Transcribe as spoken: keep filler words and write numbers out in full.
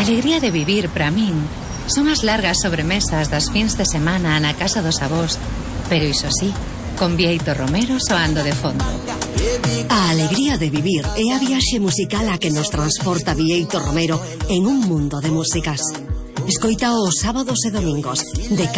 alegría de vivir, para min, son as largas sobremesas das fins de semana na casa dos avós, pero iso sí, con Bieito Romero soando de fondo. A alegría de vivir é a viaxe musical a que nos transporta Bieito Romero en un mundo de músicas. Escoita os sábados e domingos de